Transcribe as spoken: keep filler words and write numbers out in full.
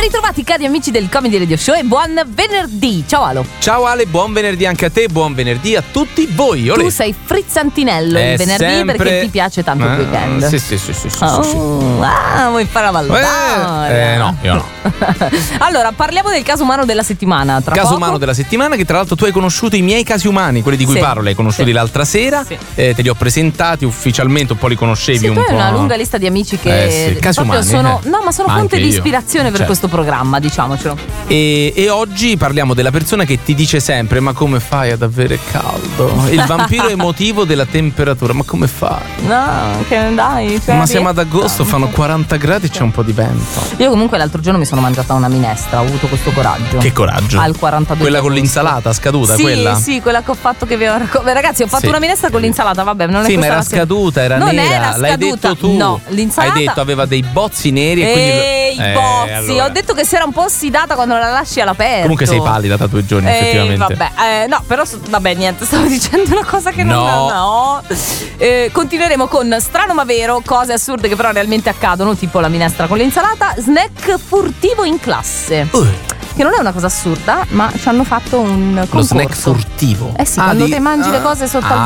ritrovati cari amici del Comedy Radio Show e buon venerdì. Ciao Ale. Ciao Ale, buon venerdì anche a te, buon venerdì a tutti voi. Olè. Tu sei frizzantinello eh, il venerdì sempre... perché ti piace tanto ah, il weekend. Sì, sì, sì, sì, sì, oh, sì, sì. Ah, vuoi fare la valutata? Eh, eh, no, io no. Allora, parliamo del caso umano della settimana. Tra caso poco. umano della settimana, che tra l'altro tu hai conosciuto i miei casi umani, quelli di cui sì, parlo, li hai conosciuti sì. l'altra sera. Sì. Eh, te li ho presentati ufficialmente, un po' li conoscevi sì, un tu po'. hai una lunga lista di amici che eh, sì. casi umani, sono, eh. no, ma sono ma fonte di io. ispirazione per certo. questo programma, diciamocelo. E, e oggi parliamo della persona che ti dice sempre: ma come fai ad avere caldo? Il vampiro emotivo della temperatura, ma come fai? No, che dai. Cioè, ma siamo ad agosto, fanno quaranta gradi e c'è un po' di vento. Io comunque l'altro giorno mi sono mangiata una minestra, ho avuto questo coraggio. Che coraggio? Al quarantadue. Quella con l'insalata scaduta, sì, quella? Sì, quella che ho fatto che vi ho raccontato. Ragazzi, ho fatto sì. una minestra con l'insalata, vabbè, non è Sì, ma era la scaduta, era non nera. Era L'hai scaduta. detto tu. No, l'insalata. Hai detto aveva dei bozzi neri e quindi Ehi, lo... i eh, bozzi. allora. Ho detto che si era un po' ossidata quando la lasci all'aperto. Comunque sei pallida da due giorni, eh, effettivamente. Vabbè, eh, no, però vabbè, niente, stavo dicendo una cosa che non no. no. Eh, continueremo con strano ma vero, cose assurde che però realmente accadono, tipo la minestra con l'insalata, snack furtivo in classe. Uh. Che non è una cosa assurda, ma ci hanno fatto un concorso. Lo snack furtivo. Eh sì, ah, quando di... te mangi ah. le cose sotto ah, al